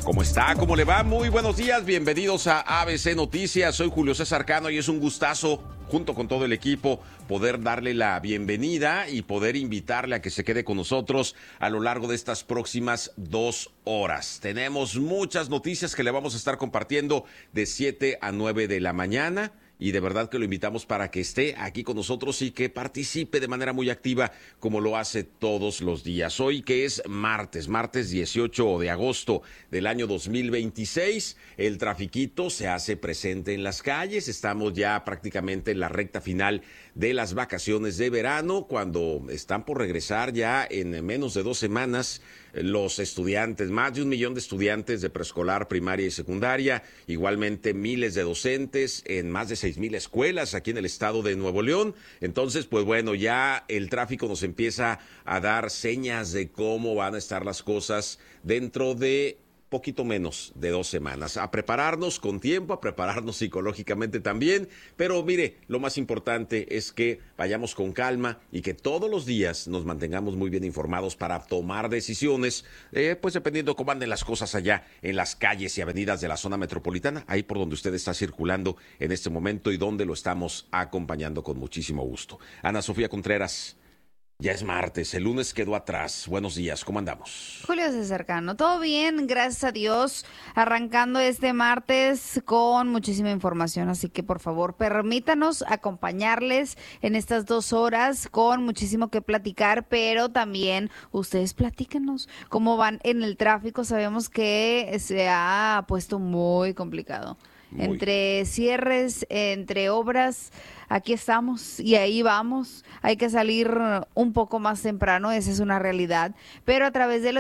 ¿Cómo está? ¿Cómo le va? Muy buenos días, bienvenidos a ABC Noticias. Soy Julio César Cano y es un gustazo, junto con todo el equipo, poder darle la bienvenida y poder invitarle a que se quede con nosotros a lo largo de estas próximas 2 horas. Tenemos muchas noticias que le vamos a estar compartiendo de 7 a 9 de la mañana. Y de verdad que lo invitamos para que esté aquí con nosotros y que participe de manera muy activa como lo hace todos los días. Hoy que es martes 18 de agosto del año 2026, el trafiquito se hace presente en las calles. Estamos ya prácticamente en la recta final de las vacaciones de verano, cuando están por regresar ya en menos de 2 semanas los estudiantes, más de 1 millón de estudiantes de preescolar, primaria y secundaria, igualmente miles de docentes en más de 6,000 escuelas aquí en el estado de Nuevo León. Entonces, pues bueno, ya el tráfico nos empieza a dar señas de cómo van a estar las cosas dentro de poquito menos de 2 semanas. A prepararnos con tiempo, a prepararnos psicológicamente también, pero mire, lo más importante es que vayamos con calma y que todos los días nos mantengamos muy bien informados para tomar decisiones, pues dependiendo cómo anden las cosas allá en las calles y avenidas de la zona metropolitana, ahí por donde usted está circulando en este momento y donde lo estamos acompañando con muchísimo gusto. Ana Sofía Contreras. Ya es martes, el lunes quedó atrás. Buenos días, ¿cómo andamos? Julio César Cano, todo bien, gracias a Dios, arrancando este martes con muchísima información, así que por favor permítanos acompañarles en estas 2 horas con muchísimo que platicar, pero también ustedes platíquenos cómo van en el tráfico. Sabemos que se ha puesto muy complicado. Entre cierres, entre obras, aquí estamos y ahí vamos. Hay que salir un poco más temprano, esa es una realidad. Pero a través del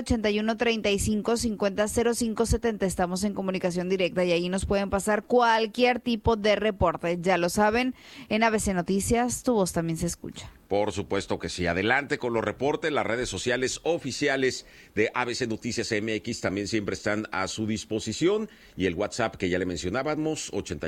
8135-500570 estamos en comunicación directa y ahí nos pueden pasar cualquier tipo de reporte. Ya lo saben, en ABC Noticias tu voz también se escucha. Por supuesto que sí. Adelante con los reportes. Las redes sociales oficiales de ABC Noticias MX también siempre están a su disposición. Y el WhatsApp que ya le mencionábamos,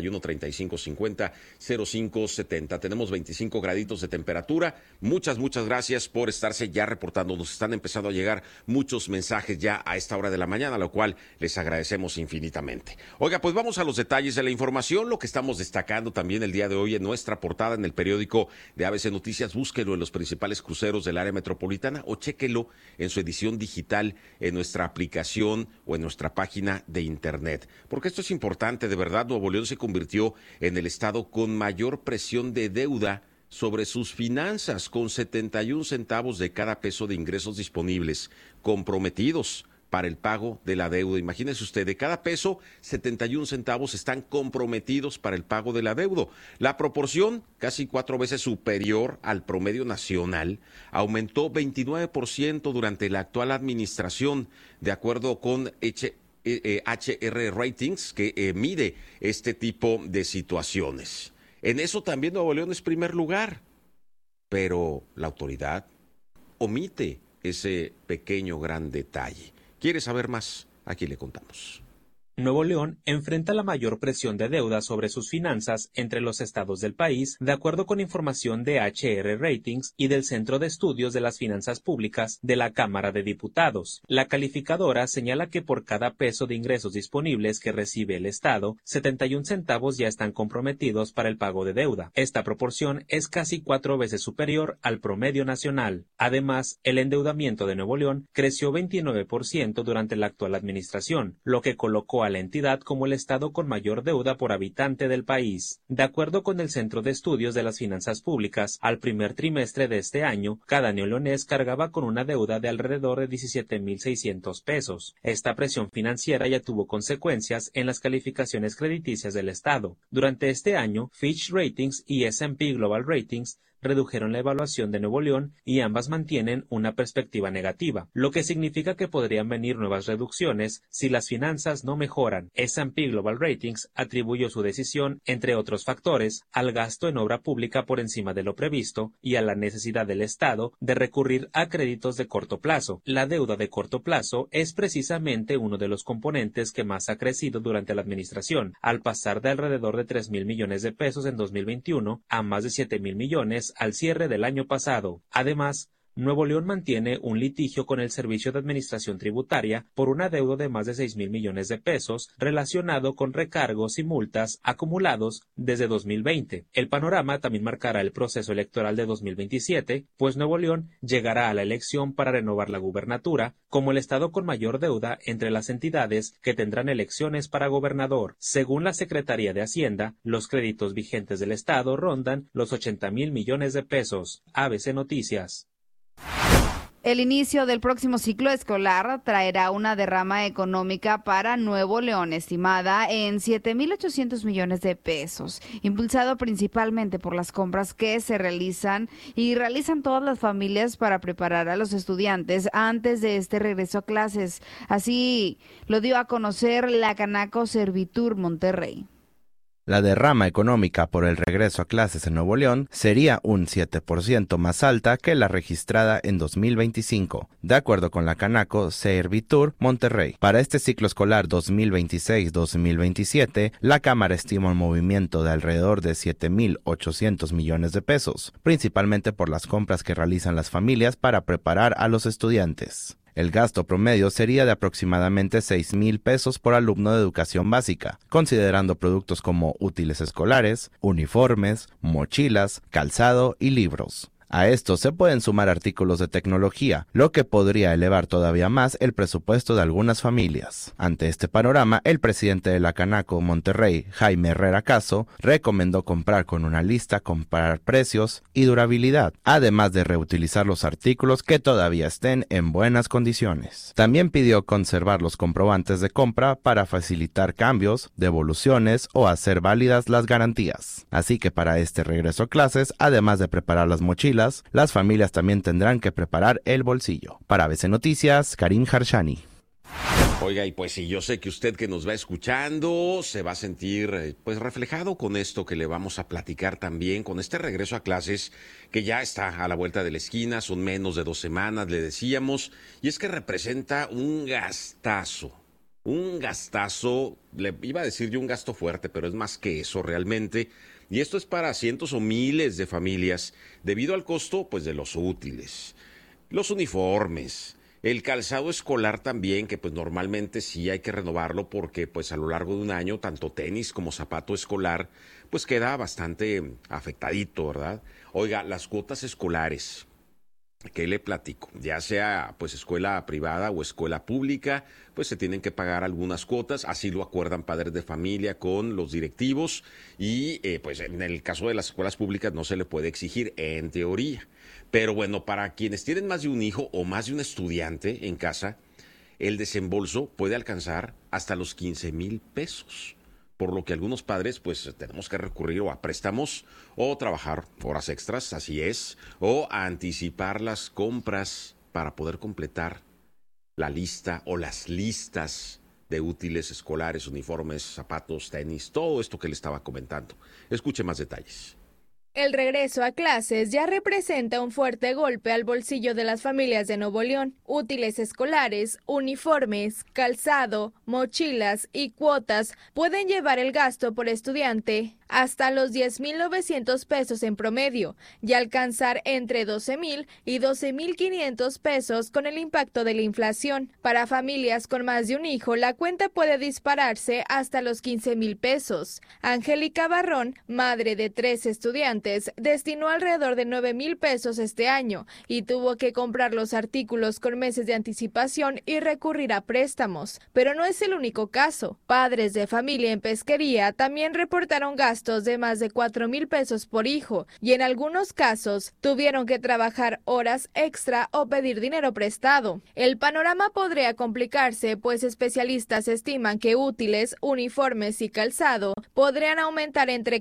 8135500570. Tenemos 25 graditos de temperatura. Muchas gracias por estarse ya reportando. Nos están empezando a llegar muchos mensajes ya a esta hora de la mañana, lo cual les agradecemos infinitamente. Oiga, pues vamos a los detalles de la información. Lo que estamos destacando también el día de hoy en nuestra portada en el periódico de ABC Noticias. Búsquelo en los principales cruceros del área metropolitana o chéquelo en su edición digital en nuestra aplicación o en nuestra página de internet. Porque esto es importante, de verdad. Nuevo León se convirtió en el estado con mayor presión de deuda sobre sus finanzas, con 71 centavos de cada peso de ingresos disponibles comprometidos para el pago de la deuda. Imagínese usted, de cada peso, 71 centavos están comprometidos para el pago de la deuda. La proporción, casi 4 veces superior al promedio nacional, aumentó 29% durante la actual administración, de acuerdo con HR Ratings, que mide este tipo de situaciones. En eso también Nuevo León es primer lugar, pero la autoridad omite ese pequeño gran detalle. ¿Quiere saber más? Aquí le contamos. Nuevo León enfrenta la mayor presión de deuda sobre sus finanzas entre los estados del país, de acuerdo con información de HR Ratings y del Centro de Estudios de las Finanzas Públicas de la Cámara de Diputados. La calificadora señala que por cada peso de ingresos disponibles que recibe el Estado, 71 centavos ya están comprometidos para el pago de deuda. Esta proporción es casi 4 veces superior al promedio nacional. Además, el endeudamiento de Nuevo León creció 29% durante la actual administración, lo que colocó a la entidad como el estado con mayor deuda por habitante del país. De acuerdo con el Centro de Estudios de las Finanzas Públicas, al primer trimestre de este año, cada neoleonés cargaba con una deuda de alrededor de 17,600 pesos. Esta presión financiera ya tuvo consecuencias en las calificaciones crediticias del estado. Durante este año, Fitch Ratings y S&P Global Ratings redujeron la evaluación de Nuevo León y ambas mantienen una perspectiva negativa, lo que significa que podrían venir nuevas reducciones si las finanzas no mejoran. S&P Global Ratings atribuyó su decisión, entre otros factores, al gasto en obra pública por encima de lo previsto y a la necesidad del Estado de recurrir a créditos de corto plazo. La deuda de corto plazo es precisamente uno de los componentes que más ha crecido durante la administración, al pasar de alrededor de 3,000 millones de pesos en 2021 a más de 7,000 millones al cierre del año pasado. Además, Nuevo León mantiene un litigio con el Servicio de Administración Tributaria por un adeudo de más de 6,000 millones de pesos relacionado con recargos y multas acumulados desde 2020. El panorama también marcará el proceso electoral de 2027, pues Nuevo León llegará a la elección para renovar la gubernatura como el estado con mayor deuda entre las entidades que tendrán elecciones para gobernador. Según la Secretaría de Hacienda, los créditos vigentes del estado rondan los 80,000 millones de pesos. ABC Noticias. El inicio del próximo ciclo escolar traerá una derrama económica para Nuevo León estimada en 7,800 millones de pesos, impulsado principalmente por las compras que se realizan todas las familias para preparar a los estudiantes antes de este regreso a clases. Así lo dio a conocer la Canaco Servitur Monterrey. La derrama económica por el regreso a clases en Nuevo León sería un 7% más alta que la registrada en 2025, de acuerdo con la Canaco Servitur Monterrey. Para este ciclo escolar 2026-2027, la Cámara estima un movimiento de alrededor de 7,800 millones de pesos, principalmente por las compras que realizan las familias para preparar a los estudiantes. El gasto promedio sería de aproximadamente 6,000 pesos por alumno de educación básica, considerando productos como útiles escolares, uniformes, mochilas, calzado y libros. A esto se pueden sumar artículos de tecnología, lo que podría elevar todavía más el presupuesto de algunas familias. Ante este panorama, el presidente de la Canaco Monterrey, Jaime Herrera Caso, recomendó comprar con una lista, comparar precios y durabilidad, además de reutilizar los artículos que todavía estén en buenas condiciones. También pidió conservar los comprobantes de compra para facilitar cambios, devoluciones o hacer válidas las garantías. Así que para este regreso a clases, además de preparar las mochilas, las familias también tendrán que preparar el bolsillo. Para ABC Noticias, Karim Harshani. Oiga, y pues sí, yo sé que usted que nos va escuchando se va a sentir pues reflejado con esto que le vamos a platicar también, con este regreso a clases que ya está a la vuelta de la esquina, son menos de 2 semanas, le decíamos, y es que representa un gastazo, le iba a decir yo un gasto fuerte, pero es más que eso realmente. Y esto es para cientos o miles de familias debido al costo pues de los útiles, los uniformes, el calzado escolar también, que pues normalmente sí hay que renovarlo porque pues a lo largo de un año tanto tenis como zapato escolar pues queda bastante afectadito, ¿verdad? Oiga, las cuotas escolares, ¿qué le platico? Ya sea pues escuela privada o escuela pública, pues se tienen que pagar algunas cuotas, así lo acuerdan padres de familia con los directivos y pues en el caso de las escuelas públicas no se le puede exigir en teoría. Pero bueno, para quienes tienen más de un hijo o más de un estudiante en casa, el desembolso puede alcanzar hasta los 15,000 pesos. Por lo que algunos padres pues tenemos que recurrir o a préstamos o trabajar horas extras, así es, o a anticipar las compras para poder completar la lista o las listas de útiles escolares, uniformes, zapatos, tenis, todo esto que le estaba comentando. Escuche más detalles. El regreso a clases ya representa un fuerte golpe al bolsillo de las familias de Nuevo León. Útiles escolares, uniformes, calzado, mochilas y cuotas pueden llevar el gasto por estudiante hasta los 10,900 pesos en promedio y alcanzar entre 12,000 y 12,500 pesos con el impacto de la inflación. Para familias con más de un hijo, la cuenta puede dispararse hasta los 15,000 pesos. Angélica Barrón, madre de 3 estudiantes, destinó alrededor de 9,000 pesos este año y tuvo que comprar los artículos con meses de anticipación y recurrir a préstamos. Pero no es el único caso. Padres de familia en pesquería también reportaron gastos de más de 4,000 pesos por hijo y en algunos casos tuvieron que trabajar horas extra o pedir dinero prestado. El panorama podría complicarse, pues especialistas estiman que útiles, uniformes y calzado podrían aumentar entre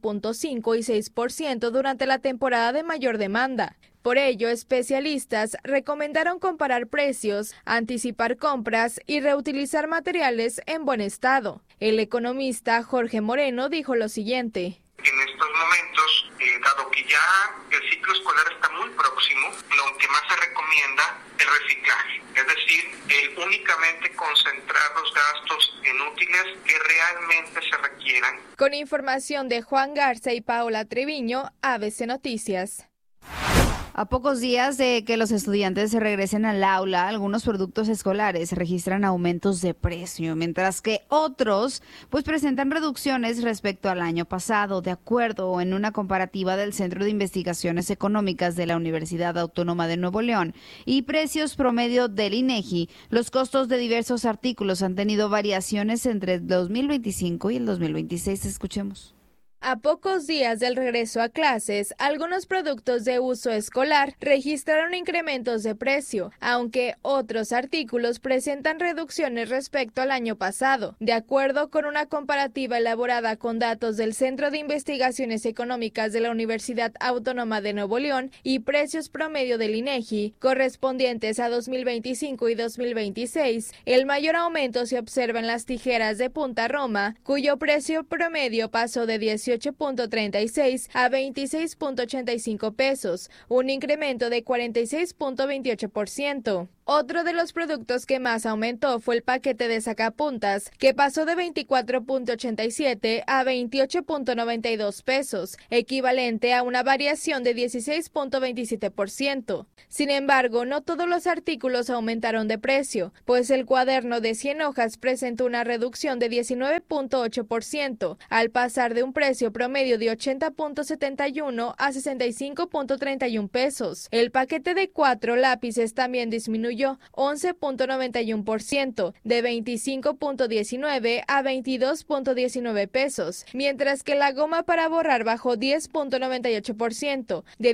4.5 y 6% durante la temporada de mayor demanda. Por ello, especialistas recomendaron comparar precios, anticipar compras y reutilizar materiales en buen estado. El economista Jorge Moreno dijo lo siguiente. En estos momentos, dado que ya el ciclo escolar está muy próximo, lo que más se recomienda es el reciclaje, es decir, el únicamente concentrar los gastos en útiles que realmente se requieran. Con información de Juan Garza y Paola Treviño, ABC Noticias. A pocos días de que los estudiantes se regresen al aula, algunos productos escolares registran aumentos de precio, mientras que otros pues presentan reducciones respecto al año pasado, de acuerdo en una comparativa del Centro de Investigaciones Económicas de la Universidad Autónoma de Nuevo León y precios promedio del INEGI. Los costos de diversos artículos han tenido variaciones entre el 2025 y el 2026. Escuchemos. A pocos días del regreso a clases, algunos productos de uso escolar registraron incrementos de precio, aunque otros artículos presentan reducciones respecto al año pasado. De acuerdo con una comparativa elaborada con datos del Centro de Investigaciones Económicas de la Universidad Autónoma de Nuevo León y precios promedio del INEGI, correspondientes a 2025 y 2026, el mayor aumento se observa en las tijeras de punta Roma, cuyo precio promedio pasó de 18.36 a 26.85 pesos, un incremento de 46.28%. Otro de los productos que más aumentó fue el paquete de sacapuntas, que pasó de 24.87 a 28.92 pesos, equivalente a una variación de 16.27%. Sin embargo, no todos los artículos aumentaron de precio, pues el cuaderno de 100 hojas presentó una reducción de 19.8%, al pasar de un precio promedio de 80.71 a 65.31 pesos. El paquete de 4 lápices también disminuyó 11.91%, de 25.19 a 22.19 pesos, mientras que la goma para borrar bajó 10.98%, de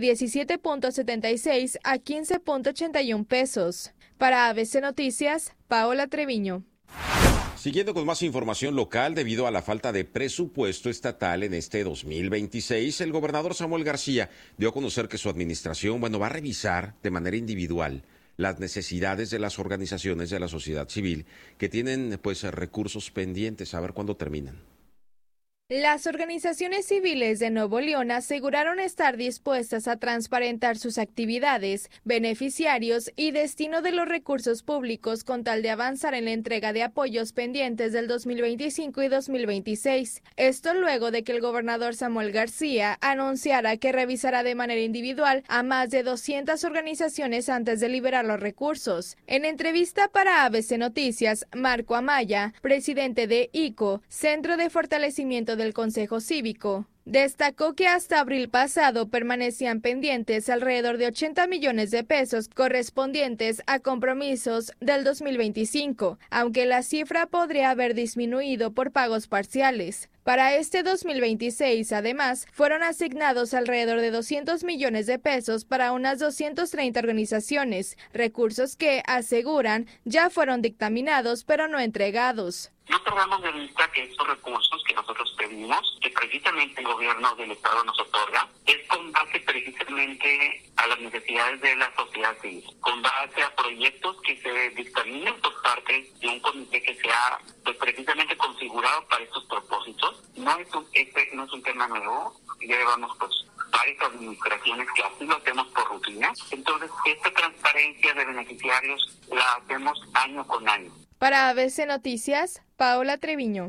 17.76 a 15.81 pesos. Para ABC Noticias, Paola Treviño. Siguiendo con más información local, debido a la falta de presupuesto estatal en este 2026, el gobernador Samuel García dio a conocer que su administración, va a revisar de manera individual las necesidades de las organizaciones de la sociedad civil que tienen recursos pendientes, a ver cuándo terminan. Las organizaciones civiles de Nuevo León aseguraron estar dispuestas a transparentar sus actividades, beneficiarios y destino de los recursos públicos con tal de avanzar en la entrega de apoyos pendientes del 2025 y 2026. Esto luego de que el gobernador Samuel García anunciara que revisará de manera individual a más de 200 organizaciones antes de liberar los recursos. En entrevista para ABC Noticias, Marco Amaya, presidente de ICO, Centro de Fortalecimiento del Consejo Cívico, destacó que hasta abril pasado permanecían pendientes alrededor de 80 millones de pesos correspondientes a compromisos del 2025, aunque la cifra podría haber disminuido por pagos parciales. Para este 2026, además, fueron asignados alrededor de 200 millones de pesos para unas 230 organizaciones, recursos que, aseguran, ya fueron dictaminados pero no entregados. No perdamos de vista que estos recursos que nosotros pedimos, que precisamente el gobierno del Estado nos otorga, es con base precisamente a las necesidades de la sociedad civil, con base a proyectos que se dictaminen por parte de un comité que sea precisamente configurado para estos propósitos. Este no es un tema nuevo, ya llevamos varias administraciones que así lo hacemos por rutina. Entonces, esta transparencia de beneficiarios la hacemos año con año. Para ABC Noticias, Paola Treviño.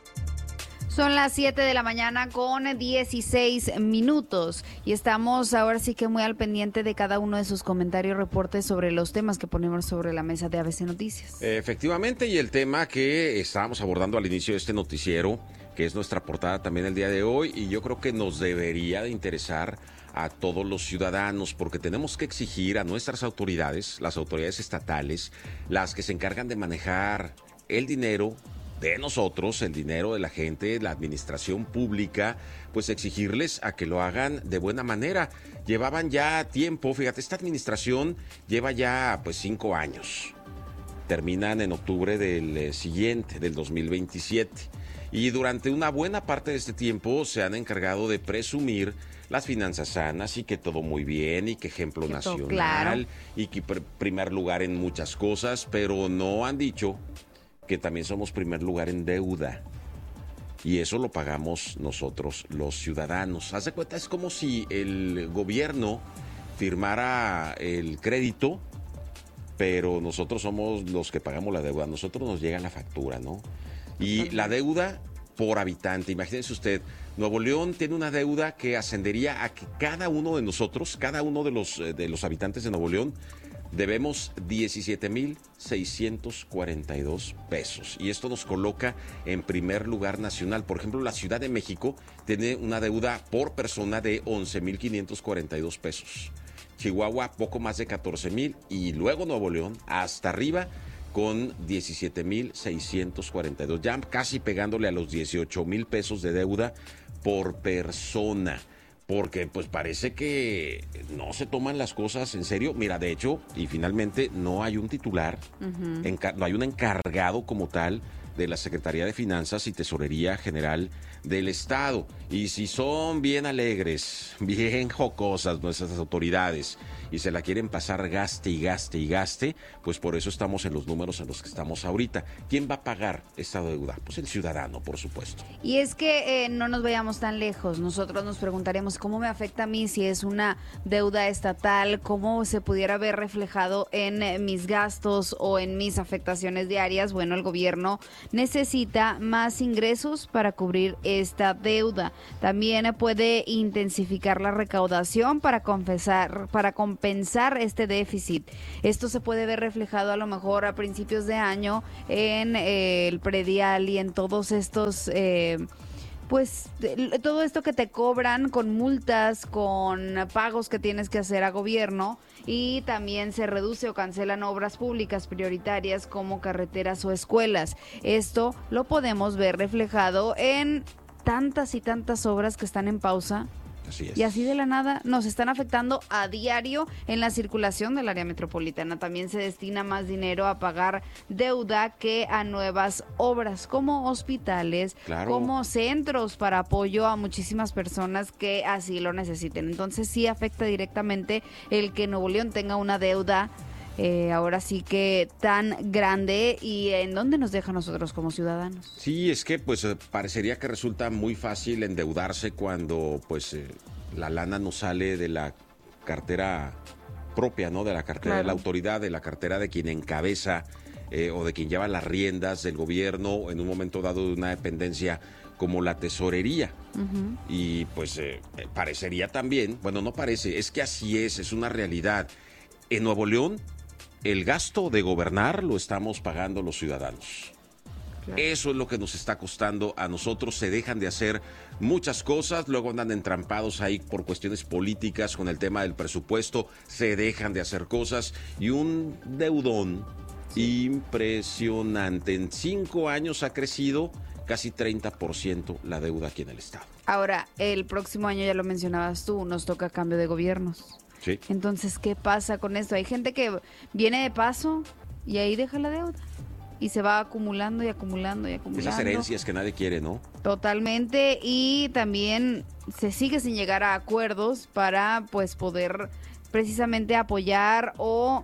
Son las 7 de la mañana con 16 minutos y estamos ahora sí que muy al pendiente de cada uno de sus comentarios, reportes sobre los temas que ponemos sobre la mesa de ABC Noticias. Efectivamente, y el tema que estábamos abordando al inicio de este noticiero, que es nuestra portada también el día de hoy, y yo creo que nos debería de interesar a todos los ciudadanos, porque tenemos que exigir a nuestras autoridades, las autoridades estatales, las que se encargan de manejar el dinero de nosotros, el dinero de la gente, la administración pública, pues exigirles a que lo hagan de buena manera. Llevaban ya tiempo, fíjate, esta administración lleva ya 5 años. Terminan en octubre del siguiente, del 2027. Y durante una buena parte de este tiempo se han encargado de presumir las finanzas sanas y que todo muy bien y que ejemplo nacional, claro, y que primer lugar en muchas cosas, pero no han dicho que también somos primer lugar en deuda. Y eso lo pagamos nosotros, los ciudadanos. Haz de cuenta, es como si el gobierno firmara el crédito, pero nosotros somos los que pagamos la deuda. A nosotros nos llega la factura, ¿no? Y la deuda por habitante, imagínense usted, Nuevo León tiene una deuda que ascendería a que cada uno de nosotros, cada uno de los habitantes de Nuevo León, debemos 17,642 pesos. Y esto nos coloca en primer lugar nacional. Por ejemplo, la Ciudad de México tiene una deuda por persona de 11,542 pesos. Chihuahua, poco más de 14,000. Y luego Nuevo León, hasta arriba, con 17,642. Ya casi pegándole a los 18,000 pesos de deuda por persona. Porque pues parece que no se toman las cosas en serio. Mira, de hecho, y finalmente no hay un titular, no hay un encargado como tal de la Secretaría de Finanzas y Tesorería General del Estado. Y si son bien alegres, bien jocosas nuestras autoridades y se la quieren pasar gaste y gaste y gaste, pues por eso estamos en los números en los que estamos ahorita. ¿Quién va a pagar esta deuda? Pues el ciudadano, por supuesto. Y es que no nos vayamos tan lejos. Nosotros nos preguntaremos cómo me afecta a mí si es una deuda estatal, cómo se pudiera ver reflejado en mis gastos o en mis afectaciones diarias. Bueno, el gobierno necesita más ingresos para cubrir esta deuda. También puede intensificar la recaudación para compensar este déficit. Esto se puede ver reflejado a lo mejor a principios de año en el predial y en todos estos todo esto que te cobran con multas, con pagos que tienes que hacer a gobierno, y también se reduce o cancelan obras públicas prioritarias como carreteras o escuelas. Esto lo podemos ver reflejado en tantas y tantas obras que están en pausa. Así es. Y así de la nada nos están afectando a diario en la circulación del área metropolitana. También se destina más dinero a pagar deuda que a nuevas obras como hospitales, claro, como centros para apoyo a muchísimas personas que así lo necesiten. Entonces sí afecta directamente el que Nuevo León tenga una deuda ahora sí que tan grande. ¿Y en dónde nos deja a nosotros como ciudadanos? Sí, es que pues parecería que resulta muy fácil endeudarse cuando pues la lana no sale de la cartera propia, ¿no? De la cartera de la autoridad, de la cartera de quien encabeza o de quien lleva las riendas del gobierno en un momento dado de una dependencia como la tesorería. Y pues parecería también, bueno, no parece, es que así es una realidad. En Nuevo León, el gasto de gobernar lo estamos pagando los ciudadanos. Claro. Eso es lo que nos está costando a nosotros. Se dejan de hacer muchas cosas, luego andan entrampados ahí por cuestiones políticas con el tema del presupuesto, se dejan de hacer cosas y un deudón impresionante. En 5 años ha crecido casi 30% la deuda aquí en el estado. Ahora, el próximo año, ya lo mencionabas tú, nos toca cambio de gobiernos. Sí. Entonces, ¿qué pasa con esto? Hay gente que viene de paso y ahí deja la deuda y se va acumulando y acumulando y acumulando. Esas herencias que nadie quiere, ¿no? Totalmente, y también se sigue sin llegar a acuerdos para pues poder precisamente apoyar o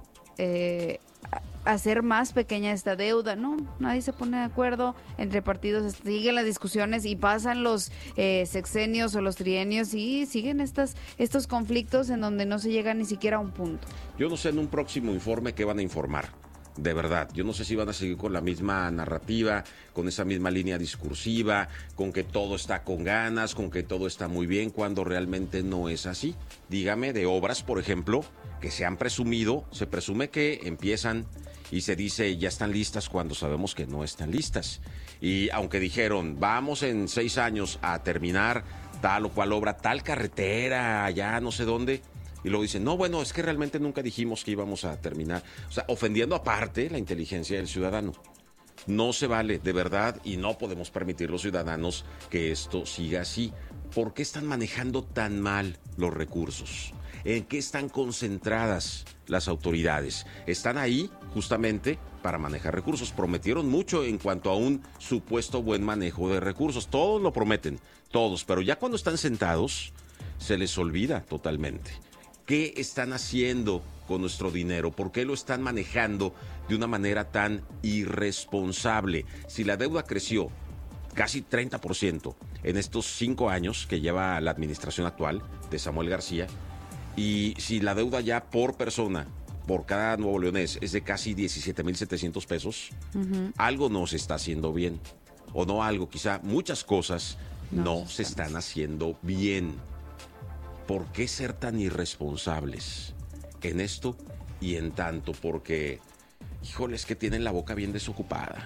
hacer más pequeña esta deuda. No, nadie se pone de acuerdo, entre partidos siguen las discusiones y pasan los sexenios o los trienios y siguen estos conflictos en donde no se llega ni siquiera a un punto. Yo no sé en un próximo informe qué van a informar, de verdad. Yo no sé si van a seguir con la misma narrativa, con esa misma línea discursiva, con que todo está con ganas, con que todo está muy bien, cuando realmente no es así. Dígame de obras, por ejemplo, que se han presumido, se presume que empiezan y se dice ya están listas cuando sabemos que no están listas. Y aunque dijeron vamos en 6 años a terminar tal o cual obra, tal carretera, allá no sé dónde, y luego dicen, no, bueno, es que realmente nunca dijimos que íbamos a terminar. O sea, ofendiendo aparte la inteligencia del ciudadano. No se vale, de verdad, y no podemos permitir los ciudadanos que esto siga así. ¿Por qué están manejando tan mal los recursos? ¿En qué están concentradas las autoridades? Están ahí justamente para manejar recursos. Prometieron mucho en cuanto a un supuesto buen manejo de recursos. Todos lo prometen, todos, pero ya cuando están sentados se les olvida totalmente. ¿Qué están haciendo con nuestro dinero? ¿Por qué lo están manejando de una manera tan irresponsable? Si la deuda creció casi 30% en estos 5 años que lleva la administración actual de Samuel García, y si la deuda ya por persona, por cada nuevo leonés, es de casi 17,700 pesos, algo no se está haciendo bien. O no algo, quizá muchas cosas no se están haciendo bien. ¿Por qué ser tan irresponsables en esto y en tanto? Porque, híjole, es que tienen la boca bien desocupada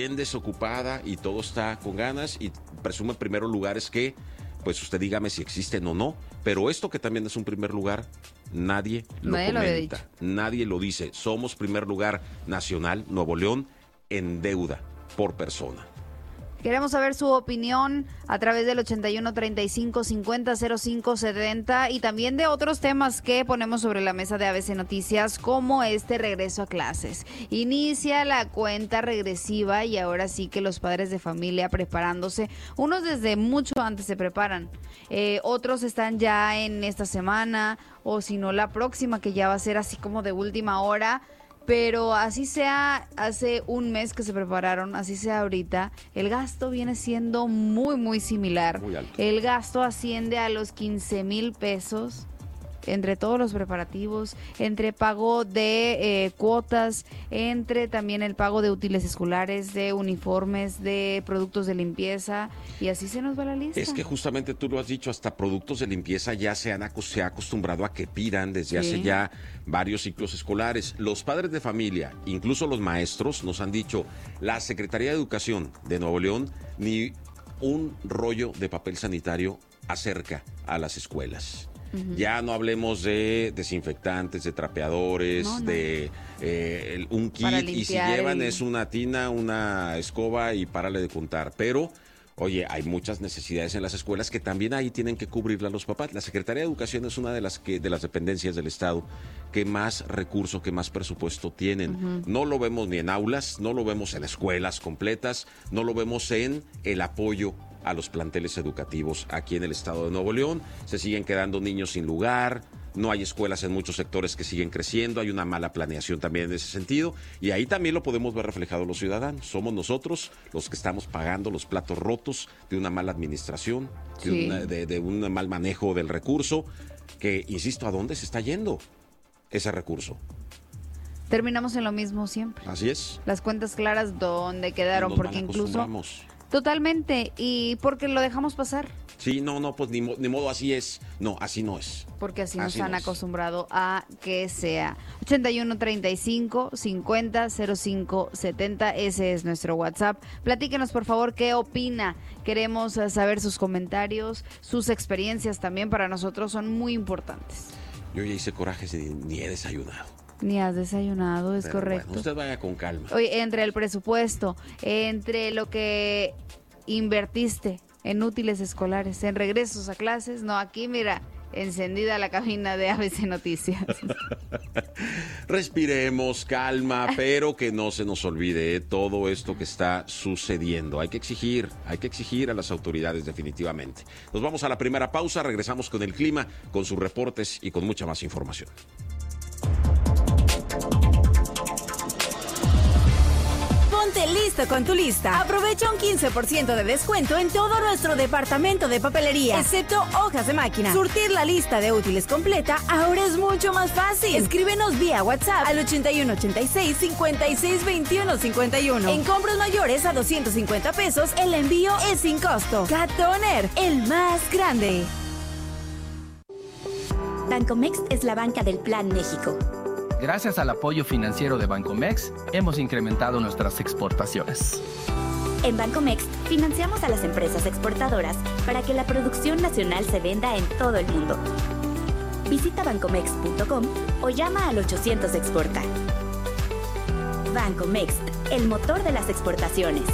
y todo está con ganas y presumen primeros lugares que, pues usted dígame si existen o no, pero esto que también es un primer lugar, nadie lo comenta, nadie lo dice. Somos primer lugar nacional, Nuevo León, en deuda por persona. Queremos saber su opinión a través del 81 35 50 05 70 y también de otros temas que ponemos sobre la mesa de ABC Noticias, como este regreso a clases. Inicia la cuenta regresiva y ahora sí que los padres de familia preparándose. Unos desde mucho antes se preparan, otros están ya en esta semana o si no la próxima, que ya va a ser así como de última hora. Pero así sea hace un mes que se prepararon, así sea ahorita, el gasto viene siendo muy, muy similar. Muy alto. El gasto asciende a los 15,000 pesos entre todos los preparativos, entre pago de cuotas, entre también el pago de útiles escolares, de uniformes, de productos de limpieza, y así se nos va la lista. Es que justamente tú lo has dicho, hasta productos de limpieza ya se ha acostumbrado a que pidan desde hace ya varios ciclos escolares. Los padres de familia, incluso los maestros, nos han dicho, la Secretaría de Educación de Nuevo León ni un rollo de papel sanitario acerca a las escuelas. Ya no hablemos de desinfectantes, de trapeadores, de un kit, y si llevan es una tina, una escoba y párale de contar. Pero, oye, hay muchas necesidades en las escuelas que también ahí tienen que cubrirlas los papás. La Secretaría de Educación es una de las dependencias del Estado que más recursos, que más presupuesto tienen. No lo vemos ni en aulas, no lo vemos en escuelas completas, no lo vemos en el apoyo a los planteles educativos aquí en el estado de Nuevo León. Se siguen quedando niños sin lugar, no hay escuelas en muchos sectores que siguen creciendo, hay una mala planeación también en ese sentido, y ahí también lo podemos ver reflejado los ciudadanos. Somos nosotros los que estamos pagando los platos rotos de una mala administración, de un mal manejo del recurso, que, insisto, ¿a dónde se está yendo ese recurso? Terminamos en lo mismo siempre. Así es. Las cuentas claras, ¿dónde quedaron? Porque incluso... Totalmente, y porque lo dejamos pasar. Sí, no, pues ni modo, así es. No, así no es. Porque así nos han acostumbrado a que sea. 81 35 50 05 70, ese es nuestro WhatsApp. Platíquenos, por favor, qué opina. Queremos saber sus comentarios, sus experiencias también para nosotros son muy importantes. Yo ya hice corajes y ni he desayunado. Ni has desayunado, es correcto. Bueno, usted vaya con calma. Oye, entre el presupuesto, entre lo que invertiste en útiles escolares, en regresos a clases, no, aquí mira, encendida la cabina de ABC Noticias. Respiremos, calma, pero que no se nos olvide todo esto que está sucediendo. Hay que exigir a las autoridades definitivamente. Nos vamos a la primera pausa, regresamos con el clima, con sus reportes y con mucha más información. Ponte listo con tu lista. Aprovecha un 15% de descuento en todo nuestro departamento de papelería, excepto hojas de máquina. Surtir la lista de útiles completa ahora es mucho más fácil. Escríbenos vía WhatsApp al 8186 56 21 51. En compras mayores a 250 pesos, el envío es sin costo. Cat Toner, el más grande. Bancomext es la banca del Plan México. Gracias al apoyo financiero de Bancomext, hemos incrementado nuestras exportaciones. En Bancomext, financiamos a las empresas exportadoras para que la producción nacional se venda en todo el mundo. Visita bancomext.com o llama al 800 Exporta. Bancomext, el motor de las exportaciones.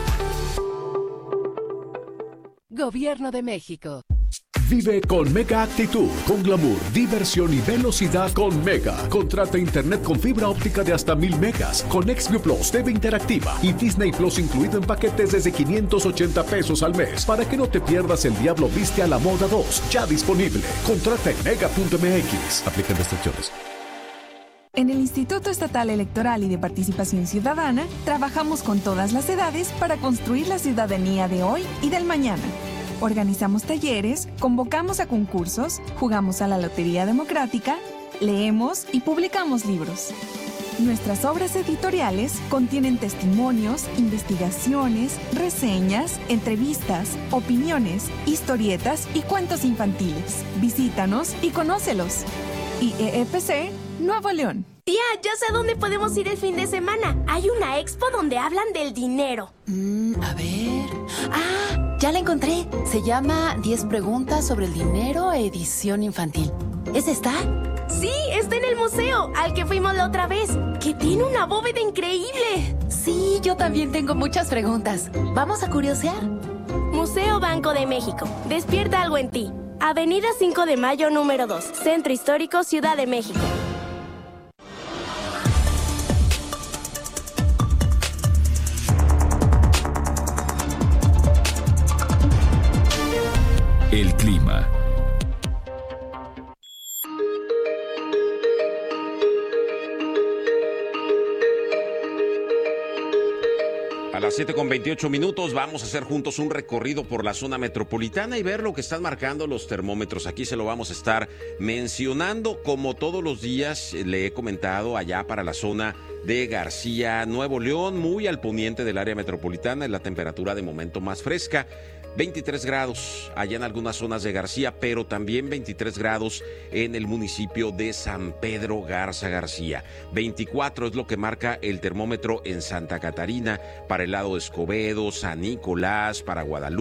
Gobierno de México. Vive con Mega Actitud, con glamour, diversión y velocidad con Mega. Contrata internet con fibra óptica de hasta 1000 megas, con XView Plus, TV interactiva y Disney Plus incluido en paquetes desde 580 pesos al mes, para que no te pierdas El Diablo Viste a la Moda 2, ya disponible. Contrata en mega.mx. Aplican restricciones. En el Instituto Estatal Electoral y de Participación Ciudadana, trabajamos con todas las edades para construir la ciudadanía de hoy y del mañana. Organizamos talleres, convocamos a concursos, jugamos a la Lotería Democrática, leemos y publicamos libros. Nuestras obras editoriales contienen testimonios, investigaciones, reseñas, entrevistas, opiniones, historietas y cuentos infantiles. Visítanos y conócelos. IEEPC, Nuevo León. Tía, ya sé a dónde podemos ir el fin de semana. Hay una expo donde hablan del dinero. A ver... ¡Ah! Ya la encontré. Se llama 10 preguntas sobre el dinero, edición infantil. ¿Es esta? Sí, está en el museo, al que fuimos la otra vez, que tiene una bóveda increíble. Sí, yo también tengo muchas preguntas. ¿Vamos a curiosear? Museo Banco de México. Despierta algo en ti. Avenida 5 de Mayo, número 2. Centro Histórico, Ciudad de México. El clima. A las 7:28 vamos a hacer juntos un recorrido por la zona metropolitana y ver lo que están marcando los termómetros. Aquí se lo vamos a estar mencionando, como todos los días le he comentado, allá para la zona de García, Nuevo León, muy al poniente del área metropolitana, es la temperatura de momento más fresca. 23 grados allá en algunas zonas de García, pero también 23 grados en el municipio de San Pedro Garza García. 24 es lo que marca el termómetro en Santa Catarina, para el lado de Escobedo, San Nicolás, para Guadalupe.